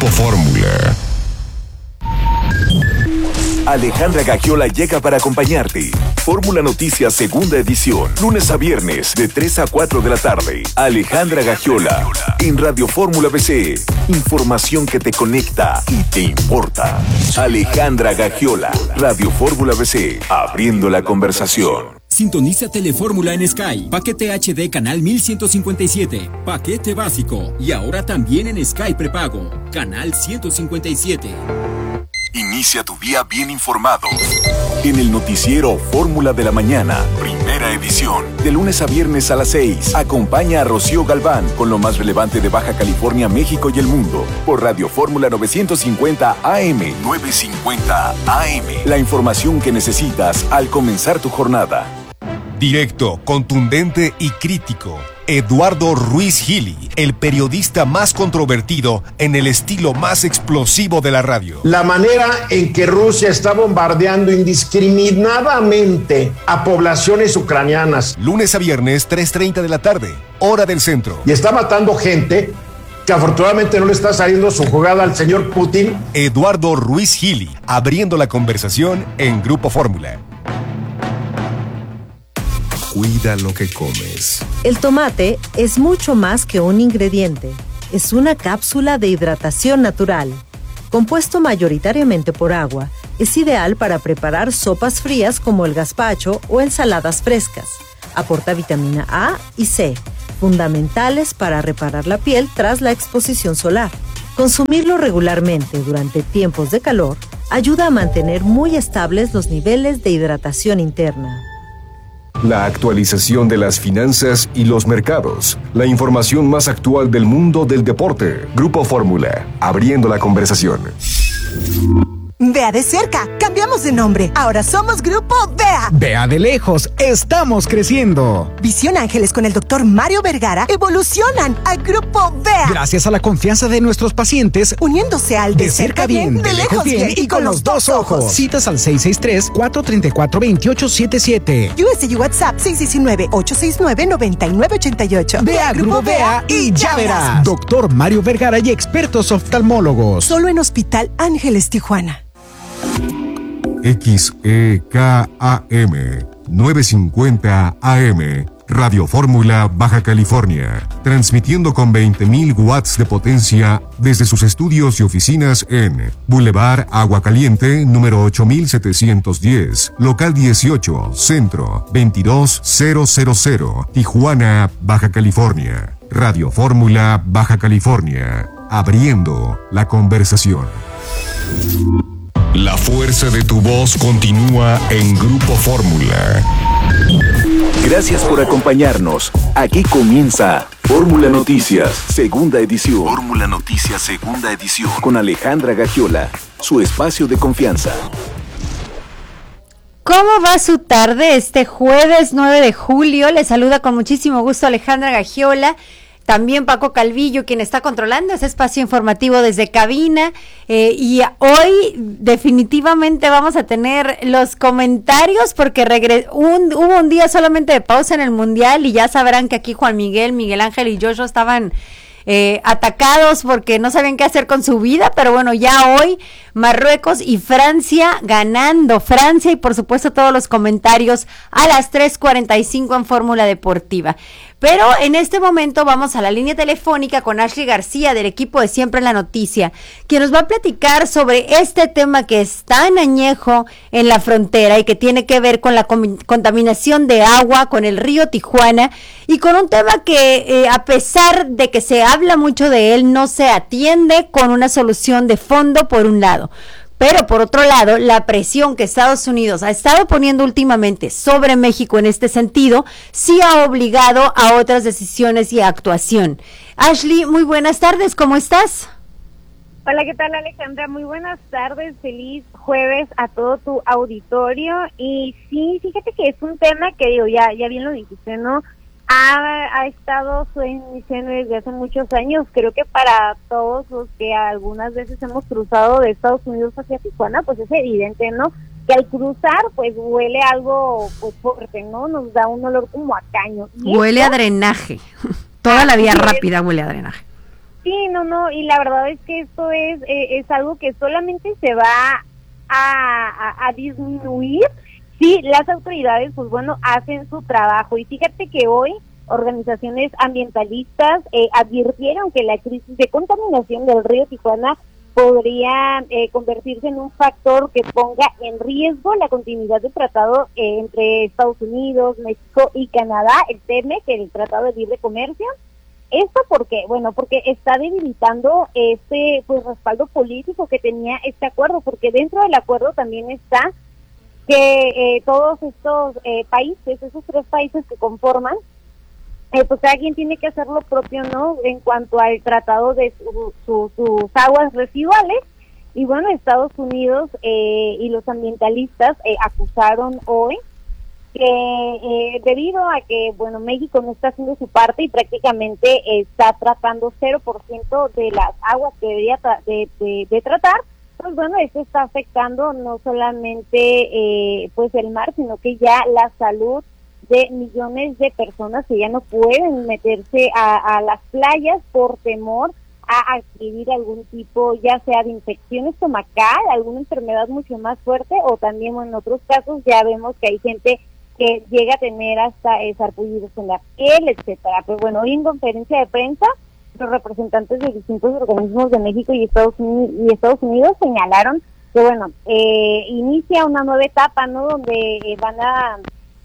Grupo Fórmula. Alejandra Gagiola llega para acompañarte. Fórmula Noticias segunda edición, lunes a viernes de 3 a 4 de la tarde. Alejandra Gagiola en Radio Fórmula BC. Información que te conecta y te importa. Alejandra Gagiola, Radio Fórmula BC, abriendo la conversación. Sintoniza Telefórmula en Sky. Paquete HD canal 1157. Paquete básico. Y ahora también en Sky prepago. Canal 157. Inicia tu día bien informado. En el noticiero Fórmula de la Mañana, primera edición. De lunes a viernes a las 6. Acompaña a Rocío Galván con lo más relevante de Baja California, México y el mundo. Por Radio Fórmula 950 AM. 950 AM. La información que necesitas al comenzar tu jornada. Directo, contundente y crítico. Eduardo Ruiz Gili, el periodista más controvertido en el estilo más explosivo de la radio. La manera en que Rusia está bombardeando indiscriminadamente a poblaciones ucranianas. Lunes a viernes, 3:30 de la tarde, hora del centro. Y está matando gente que afortunadamente no le está saliendo su jugada al señor Putin. Eduardo Ruiz Gili, abriendo la conversación en Grupo Fórmula. Cuida lo que comes. El tomate es mucho más que un ingrediente. Es una cápsula de hidratación natural. Compuesto mayoritariamente por agua, es ideal para preparar sopas frías como el gazpacho o ensaladas frescas. Aporta vitamina A y C, fundamentales para reparar la piel tras la exposición solar. Consumirlo regularmente durante tiempos de calor ayuda a mantener muy estables los niveles de hidratación interna. La actualización de las finanzas y los mercados. La información más actual del mundo del deporte. Grupo Fórmula, abriendo la conversación. Vea de cerca, cambiamos de nombre. Ahora somos Grupo Vea. Vea de lejos, estamos creciendo. Visión Ángeles con el doctor Mario Vergara evolucionan a Grupo Vea. Gracias a la confianza de nuestros pacientes, uniéndose al de cerca bien, de lejos bien y con los dos ojos. Citas al 663-434-2877. US y WhatsApp 619-869-9988. Vea Grupo Vea y ya verás. Doctor Mario Vergara y expertos oftalmólogos. Solo en Hospital Ángeles Tijuana. XEKAM 950 AM, Radio Fórmula Baja California, transmitiendo con 20.000 watts de potencia desde sus estudios y oficinas en Boulevard Agua Caliente, número 8710, local 18, centro 22000, Tijuana, Baja California. Radio Fórmula Baja California, abriendo la conversación. La fuerza de tu voz continúa en Grupo Fórmula. Gracias por acompañarnos. Aquí comienza Fórmula Noticias, segunda edición. Fórmula Noticias, segunda edición. Con Alejandra Gagiola, su espacio de confianza. ¿Cómo va su tarde este jueves 9 de julio? Les saluda con muchísimo gusto Alejandra Gagiola. También Paco Calvillo, quien está controlando ese espacio informativo desde cabina. Y hoy definitivamente vamos a tener los comentarios porque hubo un día solamente de pausa en el Mundial y ya sabrán que aquí Juan Miguel, Miguel Ángel y Joshua estaban atacados porque no sabían qué hacer con su vida, pero bueno, ya hoy Marruecos y Francia ganando. Francia y por supuesto todos los comentarios a las 3:45 en Fórmula Deportiva. Pero en este momento vamos a la línea telefónica con Ashley García del equipo de Siempre en la Noticia, quien nos va a platicar sobre este tema que es tan añejo en la frontera y que tiene que ver con la contaminación de agua con el río Tijuana y con un tema que a pesar de que se habla mucho de él, no se atiende con una solución de fondo por un lado. Pero por otro lado, la presión que Estados Unidos ha estado poniendo últimamente sobre México en este sentido, sí ha obligado a otras decisiones y a actuación. Ashley, muy buenas tardes, ¿cómo estás? Hola, ¿qué tal, Alejandra? Muy buenas tardes, feliz jueves a todo tu auditorio. Y sí, fíjate que es un tema que digo, ya bien lo dijiste, ¿no? Ha estado su emisión desde hace muchos años. Creo que para todos los que algunas veces hemos cruzado de Estados Unidos hacia Tijuana, pues es evidente, ¿no? Que al cruzar, pues huele algo pues fuerte, ¿no? Nos da un olor como a caño. Huele a drenaje. Toda la vía rápida huele a drenaje. Sí, no, y la verdad es que esto es algo que solamente se va a disminuir si las autoridades, pues bueno, hacen su trabajo. Y fíjate que hoy organizaciones ambientalistas advirtieron que la crisis de contaminación del río Tijuana podría convertirse en un factor que ponga en riesgo la continuidad del tratado entre Estados Unidos, México y Canadá, el TEMEC, el Tratado de Libre Comercio. ¿Esto por qué? Bueno, porque está debilitando pues respaldo político que tenía este acuerdo, porque dentro del acuerdo también está que todos estos países, esos 3 países que conforman, pues cada quien tiene que hacer lo propio, ¿no? En cuanto al tratado de sus aguas residuales. Y bueno, Estados Unidos y los ambientalistas acusaron hoy que debido a que, bueno, México no está haciendo su parte y prácticamente está tratando 0% de las aguas que debería de tratar, pues bueno, esto está afectando no solamente pues el mar, sino que ya la salud de millones de personas que ya no pueden meterse a las playas por temor a adquirir algún tipo, ya sea de infección estomacal, alguna enfermedad mucho más fuerte, o también en otros casos ya vemos que hay gente que llega a tener hasta sarpullidos en la piel, etcétera. Pues bueno, hoy en conferencia de prensa, los representantes de distintos organismos de México y Estados Unidos señalaron que bueno, inicia una nueva etapa, ¿no? Donde van a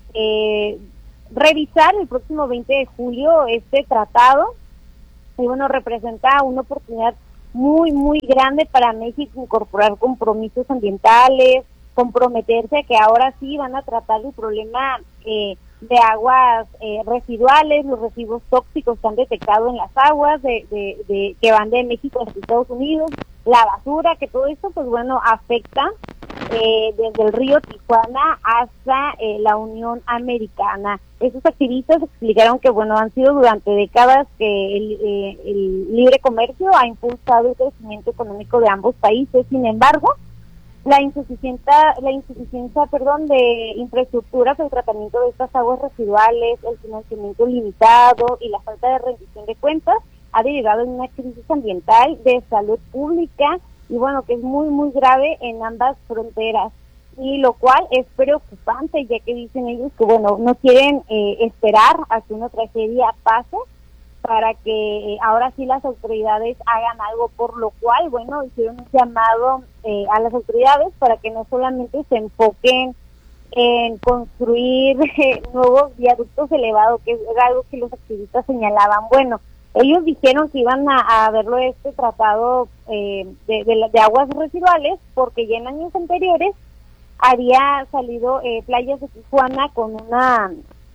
revisar el próximo 20 de julio este tratado, y bueno, representa una oportunidad muy grande para México incorporar compromisos ambientales, comprometerse a que ahora sí van a tratar el problema de aguas residuales, los residuos tóxicos que han detectado en las aguas de que van de México a Estados Unidos, la basura, que todo esto pues bueno afecta desde el río Tijuana hasta la Unión Americana. Esos activistas explicaron que bueno, han sido durante décadas que el libre comercio ha impulsado el crecimiento económico de ambos países. Sin embargo, la insuficiencia de infraestructura para el tratamiento de estas aguas residuales, el financiamiento limitado y la falta de rendición de cuentas ha derivado en una crisis ambiental de salud pública, y bueno, que es muy grave en ambas fronteras, y lo cual es preocupante, ya que dicen ellos que bueno, no quieren esperar a que una tragedia pase para que ahora sí las autoridades hagan algo, por lo cual, bueno, hicieron un llamado a las autoridades para que no solamente se enfoquen en construir nuevos viaductos elevados, que es algo que los activistas señalaban. Bueno, ellos dijeron que iban a verlo este tratado de aguas residuales, porque ya en años anteriores había salido playas de Tijuana con una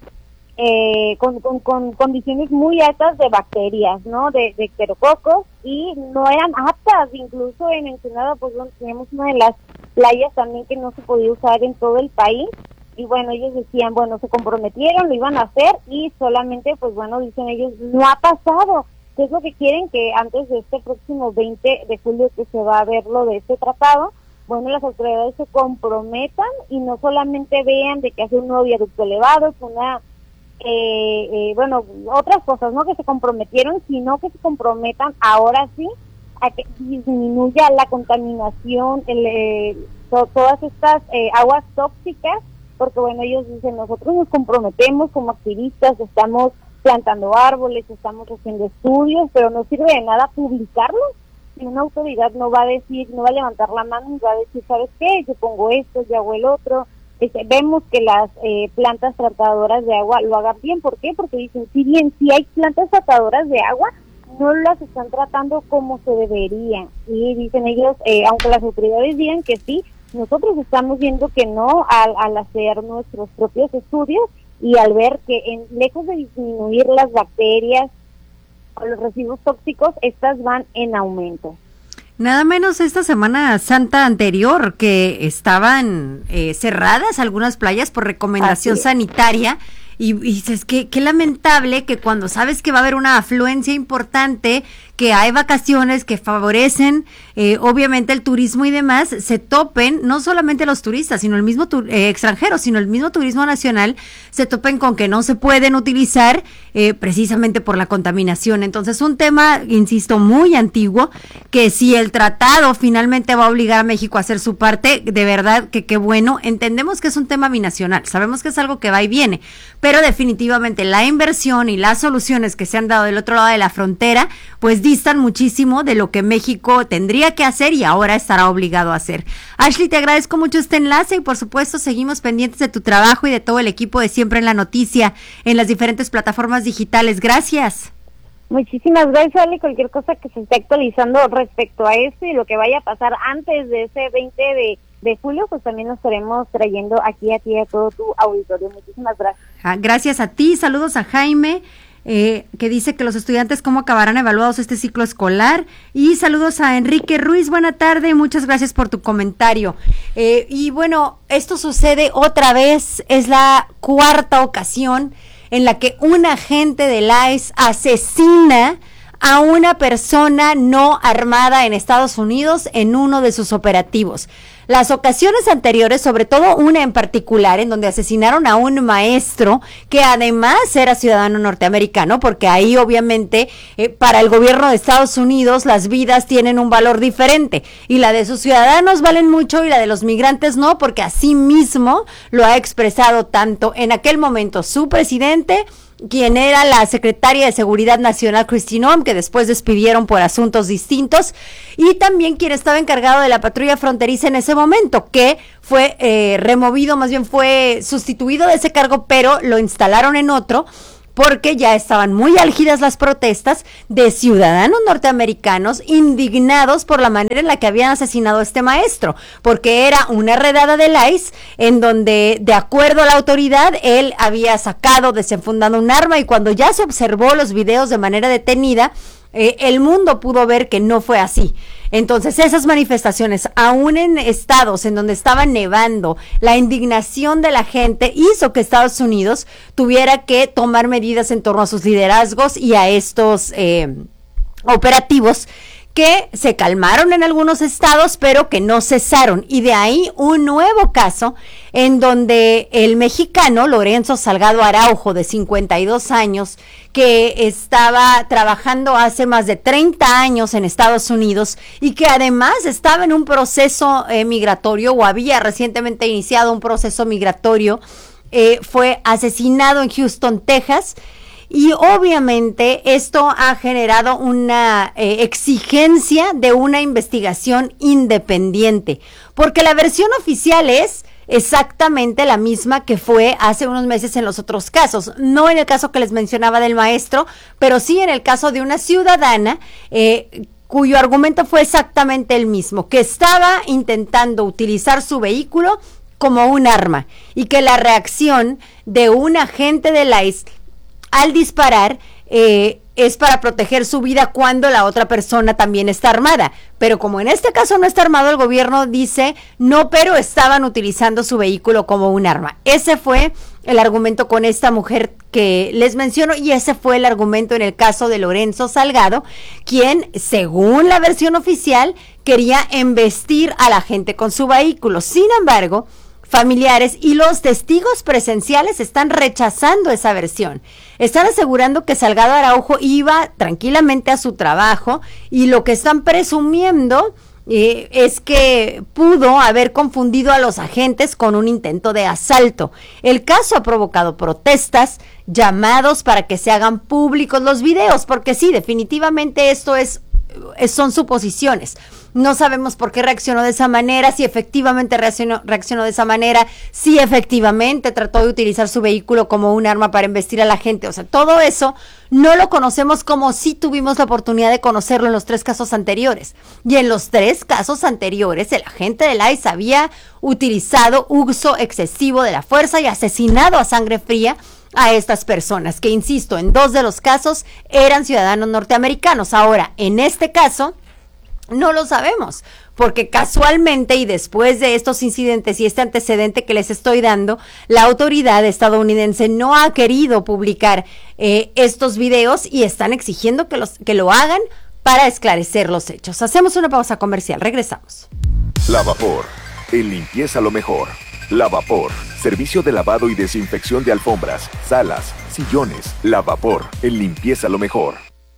con condiciones muy altas de bacterias, ¿no? De ecterococos, y no eran aptas. Incluso en Ensenada pues teníamos una de las playas también que no se podía usar en todo el país, y bueno, ellos decían, bueno, se comprometieron, lo iban a hacer, y solamente pues bueno, dicen ellos, no ha pasado. ¿Qué es lo que quieren? Que antes de este próximo 20 de julio que se va a ver lo de este tratado, bueno, las autoridades se comprometan y no solamente vean de que hace un nuevo viaducto elevado, es una bueno, otras cosas, ¿no? Que se comprometieron, sino que se comprometan ahora sí a que disminuya la contaminación, todas estas aguas tóxicas, porque bueno, ellos dicen, nosotros nos comprometemos como activistas, estamos plantando árboles, estamos haciendo estudios, pero no sirve de nada publicarlos si una autoridad no va a decir, no va a levantar la mano y va a decir, ¿sabes qué? Yo pongo esto, yo hago el otro. Vemos que las plantas tratadoras de agua lo hagan bien. ¿Por qué? Porque dicen, si bien sí hay plantas tratadoras de agua, no las están tratando como se deberían. Y dicen ellos, aunque las autoridades digan que sí, nosotros estamos viendo que no al hacer nuestros propios estudios y al ver que lejos de disminuir las bacterias o los residuos tóxicos, estas van en aumento. Nada menos esta Semana Santa anterior, que estaban cerradas algunas playas por recomendación sanitaria, y dices, qué lamentable que cuando sabes que va a haber una afluencia importante, que hay vacaciones que favorecen obviamente el turismo y demás, se topen no solamente los turistas, sino el mismo extranjero, sino el mismo turismo nacional, se topen con que no se pueden utilizar precisamente por la contaminación. Entonces, un tema, insisto, muy antiguo, que si el tratado finalmente va a obligar a México a hacer su parte, de verdad que qué bueno. Entendemos que es un tema binacional, sabemos que es algo que va y viene, pero definitivamente la inversión y las soluciones que se han dado del otro lado de la frontera, pues distan muchísimo de lo que México tendría que hacer y ahora estará obligado a hacer. Ashley, te agradezco mucho este enlace y por supuesto seguimos pendientes de tu trabajo y de todo el equipo de Siempre en la Noticia en las diferentes plataformas digitales. Gracias. Muchísimas gracias, Ale. Cualquier cosa que se esté actualizando respecto a esto y lo que vaya a pasar antes de ese 20 de julio, pues también nos estaremos trayendo aquí a ti y a todo tu auditorio. Muchísimas gracias. Gracias a ti. Saludos a Jaime, que dice que los estudiantes cómo acabarán evaluados este ciclo escolar, y saludos a Enrique Ruiz, buena tarde, muchas gracias por tu comentario. Y bueno, esto sucede otra vez, es la cuarta ocasión en la que un agente del ICE asesina a una persona no armada en Estados Unidos en uno de sus operativos. Las ocasiones anteriores, sobre todo una en particular, en donde asesinaron a un maestro que además era ciudadano norteamericano, porque ahí obviamente para el gobierno de Estados Unidos las vidas tienen un valor diferente y la de sus ciudadanos valen mucho y la de los migrantes no, porque así mismo lo ha expresado tanto en aquel momento su presidente, quien era la secretaria de Seguridad Nacional, Kristi Noem, que después despidieron por asuntos distintos, y también quien estaba encargado de la patrulla fronteriza en ese momento, que fue removido, más bien fue sustituido de ese cargo, pero lo instalaron en otro, porque ya estaban muy álgidas las protestas de ciudadanos norteamericanos indignados por la manera en la que habían asesinado a este maestro, porque era una redada del ICE en donde, de acuerdo a la autoridad, él había sacado, desenfundado un arma, y cuando ya se observó los videos de manera detenida, el mundo pudo ver que no fue así. Entonces, esas manifestaciones, aún en estados en donde estaba nevando, la indignación de la gente hizo que Estados Unidos tuviera que tomar medidas en torno a sus liderazgos y a estos operativos que se calmaron en algunos estados, pero que no cesaron. Y de ahí un nuevo caso en donde el mexicano Lorenzo Salgado Araujo, de 52 años, que estaba trabajando hace más de 30 años en Estados Unidos y que además estaba en un proceso migratorio o había recientemente iniciado un proceso migratorio, fue asesinado en Houston, Texas. Y obviamente esto ha generado una exigencia de una investigación independiente, porque la versión oficial es exactamente la misma que fue hace unos meses en los otros casos, no en el caso que les mencionaba del maestro, pero sí en el caso de una ciudadana cuyo argumento fue exactamente el mismo, que estaba intentando utilizar su vehículo como un arma y que la reacción de un agente del ICE al disparar es para proteger su vida cuando la otra persona también está armada. Pero como en este caso no está armado, el gobierno dice, no, pero estaban utilizando su vehículo como un arma. Ese fue el argumento con esta mujer que les menciono y ese fue el argumento en el caso de Lorenzo Salgado, quien, según la versión oficial, quería embestir a la gente con su vehículo. Sin embargo, familiares y los testigos presenciales están rechazando esa versión. Están asegurando que Salgado Araujo iba tranquilamente a su trabajo y lo que están presumiendo es que pudo haber confundido a los agentes con un intento de asalto. El caso ha provocado protestas, llamados para que se hagan públicos los videos, porque sí, definitivamente esto son suposiciones. No sabemos por qué reaccionó de esa manera, si efectivamente reaccionó de esa manera, si efectivamente trató de utilizar su vehículo como un arma para embestir a la gente. O sea, todo eso no lo conocemos como si tuvimos la oportunidad de conocerlo en los 3 casos anteriores. Y en los 3 casos anteriores, el agente del ICE había utilizado uso excesivo de la fuerza y asesinado a sangre fría a estas personas, que insisto, en 2 de los casos eran ciudadanos norteamericanos. Ahora, en este caso, no lo sabemos, porque casualmente y después de estos incidentes y este antecedente que les estoy dando, la autoridad estadounidense no ha querido publicar estos videos y están exigiendo que lo hagan para esclarecer los hechos. Hacemos una pausa comercial, regresamos. Lavapor, en limpieza lo mejor. Lavapor, servicio de lavado y desinfección de alfombras, salas, sillones. Lavapor, en limpieza lo mejor.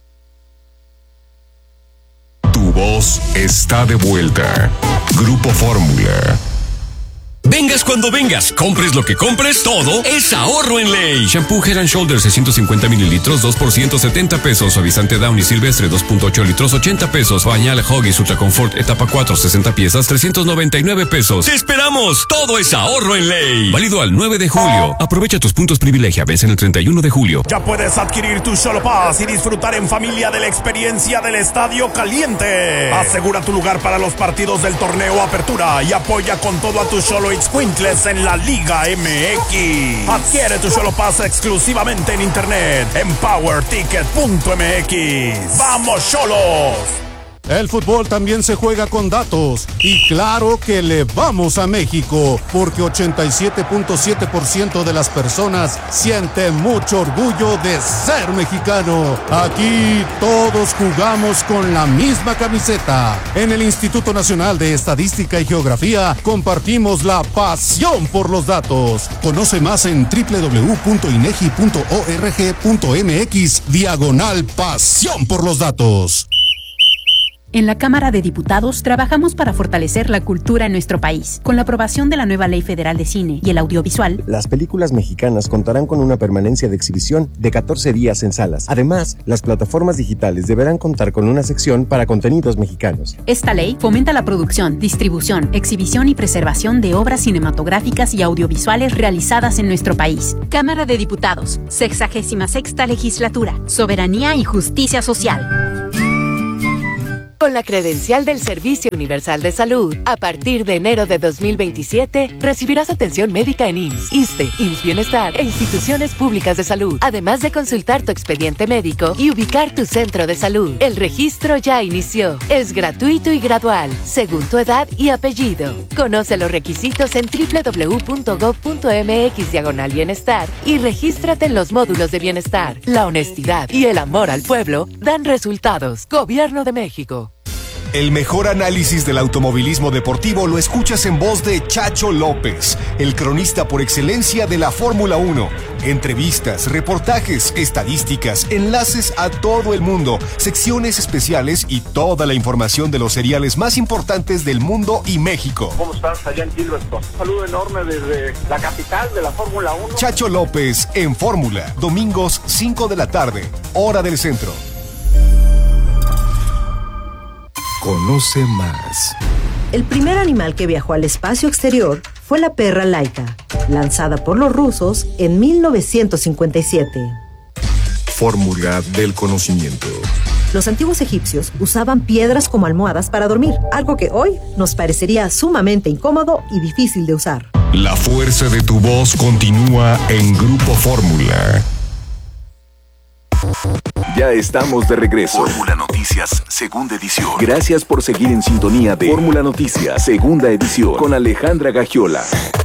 Tu voz está de vuelta. Grupo Fórmula. Vengas cuando vengas, compres lo que compres, todo es ahorro en Ley. Shampoo Head and Shoulders 650 mililitros, 2 por 170 pesos. Suavizante Downy Silvestre, 2.8 litros, 80 pesos. Bañal Huggies Ultra Comfort, etapa 4, 60 piezas, 399 pesos. ¡Te esperamos! Todo es ahorro en Ley. Válido al 9 de julio. Aprovecha tus puntos privilegia. Ves en el 31 de julio. Ya puedes adquirir tu Xolo Pass y disfrutar en familia de la experiencia del Estadio Caliente. Asegura tu lugar para los partidos del torneo Apertura y apoya con todo a tu Xolo Squinkles en la Liga MX. Adquiere tu Xolo Pass exclusivamente en internet en powerticket.mx. ¡Vamos, Xolos! El fútbol también se juega con datos y claro que le vamos a México porque 87.7% de las personas siente mucho orgullo de ser mexicano. Aquí todos jugamos con la misma camiseta. En el Instituto Nacional de Estadística y Geografía compartimos la pasión por los datos. Conoce más en www.inegi.org.mx/pasión por los datos. En la Cámara de Diputados trabajamos para fortalecer la cultura en nuestro país. Con la aprobación de la nueva Ley Federal de Cine y el Audiovisual, las películas mexicanas contarán con una permanencia de exhibición de 14 días en salas. Además, las plataformas digitales deberán contar con una sección para contenidos mexicanos. Esta ley fomenta la producción, distribución, exhibición y preservación de obras cinematográficas y audiovisuales realizadas en nuestro país. Cámara de Diputados, 66ª Legislatura, Soberanía y Justicia Social. Con la credencial del Servicio Universal de Salud, a partir de enero de 2027, recibirás atención médica en IMSS, ISSSTE, IMSS Bienestar e instituciones públicas de salud, además de consultar tu expediente médico y ubicar tu centro de salud. El registro ya inició. Es gratuito y gradual, según tu edad y apellido. Conoce los requisitos en www.gov.mx/bienestar y regístrate en los módulos de bienestar. La honestidad y el amor al pueblo dan resultados. Gobierno de México. El mejor análisis del automovilismo deportivo lo escuchas en voz de Chacho López, el cronista por excelencia de la Fórmula 1. Entrevistas, reportajes, estadísticas, enlaces a todo el mundo, secciones especiales y toda la información de los seriales más importantes del mundo y México. ¿Cómo estás allá en Silverstone? Un saludo enorme desde la capital de la Fórmula 1. Chacho López en Fórmula, domingos 5 de la tarde, hora del centro. Conoce más. El primer animal que viajó al espacio exterior fue la perra Laika, lanzada por los rusos en 1957. Fórmula del conocimiento. Los antiguos egipcios usaban piedras como almohadas para dormir, algo que hoy nos parecería sumamente incómodo y difícil de usar. La fuerza de tu voz continúa en Grupo Fórmula. Ya estamos de regreso. Fórmula Noticias, segunda edición. Gracias por seguir en sintonía de Fórmula Noticias, segunda edición, con Alejandra Gagiola.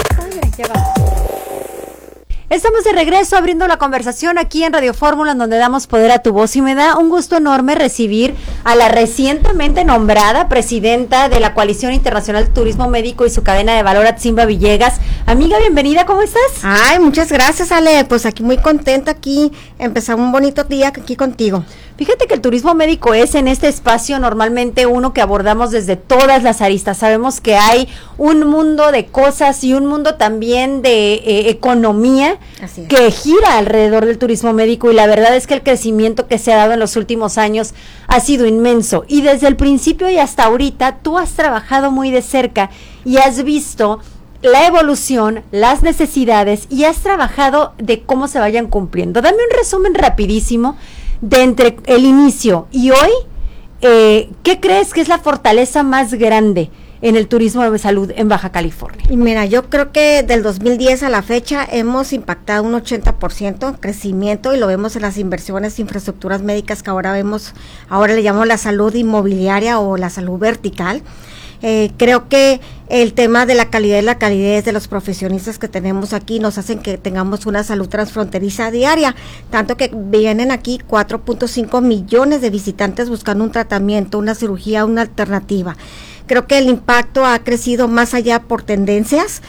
Estamos de regreso abriendo la conversación aquí en Radio Fórmula, en donde damos poder a tu voz, y me da un gusto enorme recibir a la recientemente nombrada presidenta de la Coalición Internacional de Turismo Médico y su cadena de valor, Atzimba Villegas. Amiga, bienvenida, ¿cómo estás? Ay, muchas gracias, Ale, pues aquí muy contenta, aquí empezar un bonito día aquí contigo. Fíjate que el turismo médico es en este espacio normalmente uno que abordamos desde todas las aristas. Sabemos que hay un mundo de cosas y un mundo también de economía que gira alrededor del turismo médico, y la verdad es que el crecimiento que se ha dado en los últimos años ha sido inmenso, y desde el principio y hasta ahorita tú has trabajado muy de cerca y has visto la evolución, las necesidades, y has trabajado de cómo se vayan cumpliendo. Dame un resumen rapidísimo de entre el inicio y hoy, ¿qué crees que es la fortaleza más grande en el turismo de salud en Baja California? Y mira, yo creo que del 2010 a la fecha hemos impactado un 80% crecimiento, y lo vemos en las inversiones de infraestructuras médicas que ahora le llamamos la salud inmobiliaria o la salud vertical. Creo que el tema de la calidad y la calidez de los profesionistas que tenemos aquí nos hacen que tengamos una salud transfronteriza diaria, tanto que vienen aquí 4.5 millones de visitantes buscando un tratamiento, una cirugía, una alternativa. Creo que el impacto ha crecido más allá por tendencias,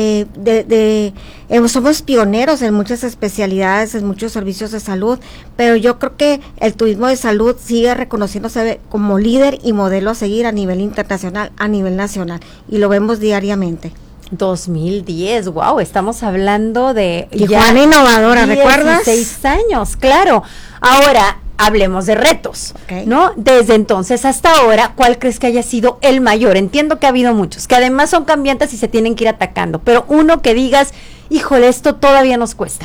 somos pioneros en muchas especialidades, en muchos servicios de salud, pero yo creo que el turismo de salud sigue reconociéndose como líder y modelo a seguir a nivel internacional, a nivel nacional, y lo vemos diariamente. 2010, wow, estamos hablando de Tijuana innovadora, 16 años, claro. Ahora, hablemos de retos, ¿no? Desde entonces hasta ahora, ¿cuál crees que haya sido el mayor? Entiendo que ha habido muchos, que además son cambiantes y se tienen que ir atacando, pero uno que digas, híjole, esto todavía nos cuesta.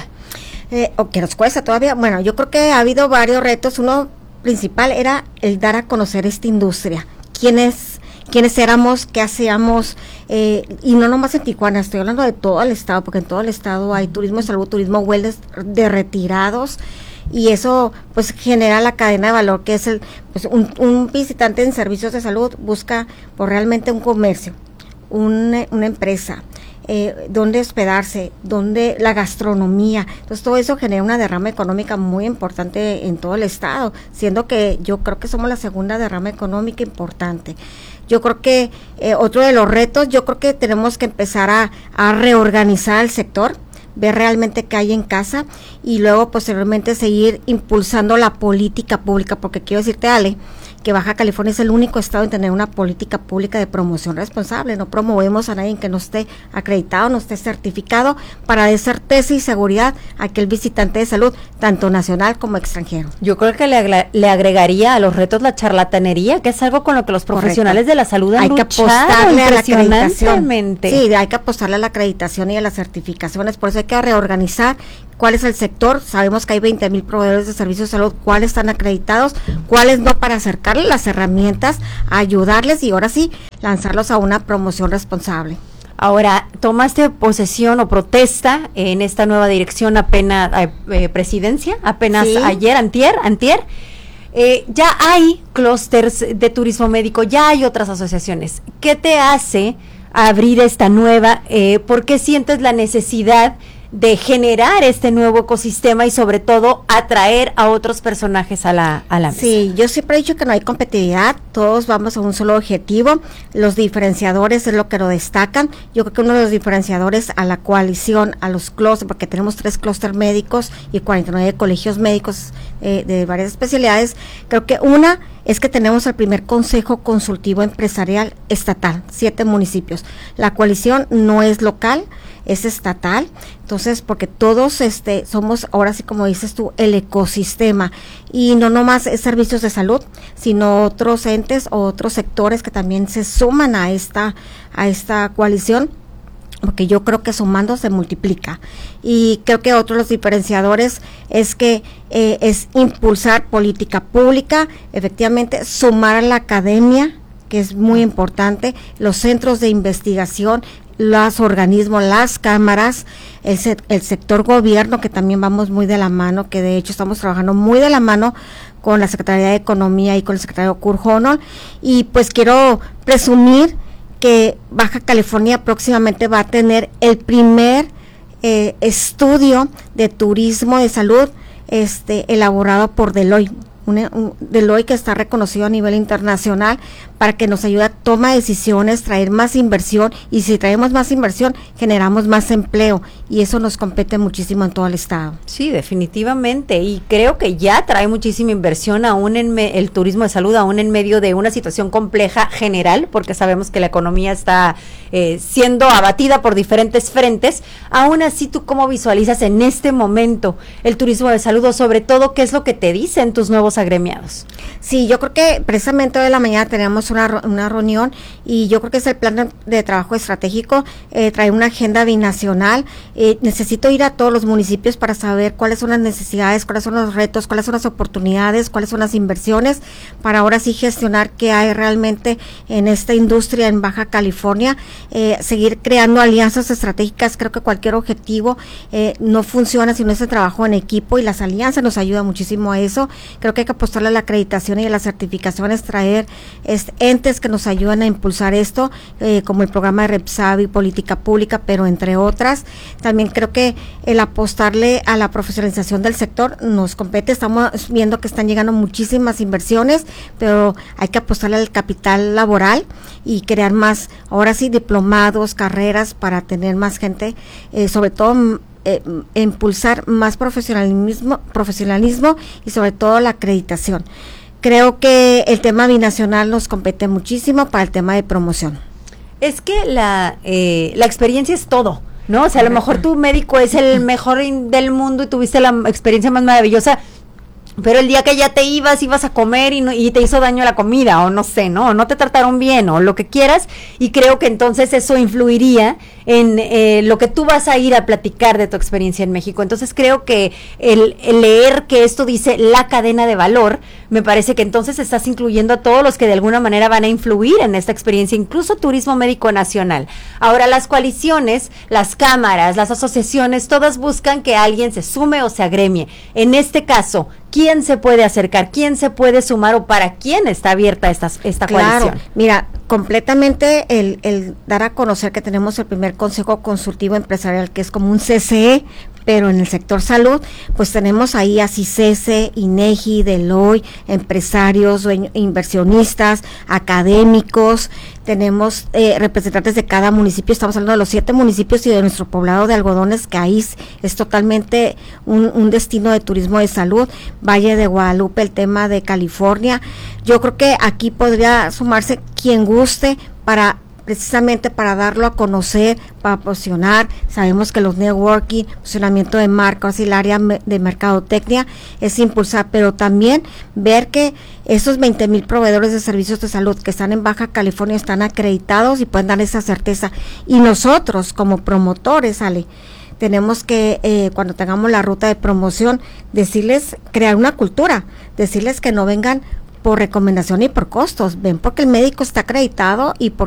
O que nos cuesta todavía, bueno, yo creo que ha habido varios retos. Uno principal era el dar a conocer esta industria, quiénes éramos, qué hacíamos, y no nomás en Tijuana, estoy hablando de todo el estado, porque en todo el estado hay turismo de salud, turismo wellness de retirados, y eso pues genera la cadena de valor que es un visitante en servicios de salud busca por realmente un comercio, una empresa, donde hospedarse, donde la gastronomía. Entonces todo eso genera una derrama económica muy importante en todo el estado, siendo que yo creo que somos la segunda derrama económica importante. Yo creo que otro de los retos, yo creo que tenemos que empezar a reorganizar el sector, ver realmente qué hay en casa y luego posteriormente seguir impulsando la política pública, porque quiero decirte, Ale, que Baja California es el único estado en tener una política pública de promoción responsable. No promovemos a nadie que no esté acreditado, no esté certificado, para dar certeza y seguridad a aquel visitante de salud, tanto nacional como extranjero. Yo creo que le agregaría a los retos la charlatanería, que es algo con lo que los profesionales de la salud han luchado apostarle a la acreditación. Sí, hay que apostarle a la acreditación y a las certificaciones, por eso hay que reorganizar cuál es el sector. Sabemos que hay 20,000 proveedores de servicios de salud, cuáles están acreditados, cuáles no, para acercarles las herramientas, ayudarles y ahora sí, lanzarlos a una promoción responsable. Ahora, tomaste posesión o protesta en esta nueva dirección apenas, presidencia, apenas sí. Ayer, antier, ya hay clústeres de turismo médico, ya hay otras asociaciones. ¿Qué te hace abrir esta nueva? ¿Por qué sientes la necesidad de generar este nuevo ecosistema y sobre todo atraer a otros personajes a la mesa? Sí, yo siempre he dicho que no hay competitividad, todos vamos a un solo objetivo. Los diferenciadores es lo que lo destacan. Yo creo que uno de los diferenciadores a la coalición, a los clústeres, porque tenemos 3 clústeres médicos y 49 colegios médicos de varias especialidades, creo que una es que tenemos el primer consejo consultivo empresarial estatal, 7 municipios. La coalición no es local, es estatal, entonces porque todos somos, ahora sí como dices tú, el ecosistema, y no nomás es servicios de salud, sino otros entes o otros sectores que también se suman a esta coalición, porque yo creo que sumando se multiplica. Y creo que otro de los diferenciadores es que es impulsar política pública, efectivamente sumar a la academia, que es muy importante, los centros de investigación, los organismos, las cámaras, el sector gobierno, que también vamos muy de la mano, que de hecho estamos trabajando muy de la mano con la Secretaría de Economía y con el secretario Kurt Honnold, y pues quiero presumir que Baja California próximamente va a tener el primer estudio de turismo de salud elaborado por Deloitte. Deloitte que está reconocido a nivel internacional para que nos ayude a tomar decisiones, traer más inversión, y si traemos más inversión generamos más empleo, y eso nos compete muchísimo en todo el estado. Sí, definitivamente, y creo que ya trae muchísima inversión aún en el turismo de salud, aún en medio de una situación compleja general, porque sabemos que la economía está siendo abatida por diferentes frentes. Aún así, ¿tú cómo visualizas en este momento el turismo de salud, o sobre todo qué es lo que te dicen tus nuevos agremiados? Sí, yo creo que precisamente hoy de la mañana tenemos una reunión, y yo creo que es el plan de trabajo estratégico, trae una agenda binacional. Necesito ir a todos los municipios para saber cuáles son las necesidades, cuáles son los retos, cuáles son las oportunidades, cuáles son las inversiones, para ahora sí gestionar qué hay realmente en esta industria en Baja California, seguir creando alianzas estratégicas. Creo que cualquier objetivo no funciona si no es el trabajo en equipo, y las alianzas nos ayudan muchísimo a eso. Creo que hay que apostarle a la acreditación y a las certificaciones, traer entes que nos ayudan a impulsar esto, como el programa de Repsavi, Política Pública, pero entre otras. También creo que el apostarle a la profesionalización del sector nos compete. Estamos viendo que están llegando muchísimas inversiones, pero hay que apostarle al capital laboral y crear más, ahora sí, diplomados, carreras para tener más gente, sobre todo impulsar más profesionalismo y sobre todo la acreditación. Creo que el tema binacional nos compete muchísimo para el tema de promoción. Es que la experiencia es todo, ¿no? O sea, a lo mejor tu médico es el mejor del mundo y tuviste la experiencia más maravillosa, pero el día que ya te ibas a comer y te hizo daño la comida, o no sé, ¿no? O no te trataron bien, o lo que quieras, y creo que entonces eso influiría en lo que tú vas a ir a platicar de tu experiencia en México. Entonces creo que el leer que esto dice la cadena de valor, me parece que entonces estás incluyendo a todos los que de alguna manera van a influir en esta experiencia, incluso Turismo Médico Nacional. Ahora, las coaliciones, las cámaras, las asociaciones, todas buscan que alguien se sume o se agremie. En este caso, ¿quién se puede acercar? ¿Quién se puede sumar o para quién está abierta esta coalición? Mira, completamente el dar a conocer que tenemos el primer Consejo Consultivo Empresarial, que es como un CCE, pero en el sector salud, pues tenemos ahí a CICESE, INEGI, Deloitte, empresarios, inversionistas, académicos, tenemos representantes de cada municipio. Estamos hablando de los 7 municipios y de nuestro poblado de algodones, que ahí es totalmente un destino de turismo de salud. Valle de Guadalupe, el tema de California. Yo creo que aquí podría sumarse quien guste precisamente para darlo a conocer, para posicionar. Sabemos que los networking, posicionamiento de marcas y el área de mercadotecnia es impulsar, pero también ver que esos 20,000 proveedores de servicios de salud que están en Baja California están acreditados y pueden dar esa certeza. Y nosotros como promotores, Ale, tenemos que, cuando tengamos la ruta de promoción, crear una cultura, decirles que no vengan por recomendación y por costos, ven porque el médico está acreditado y porque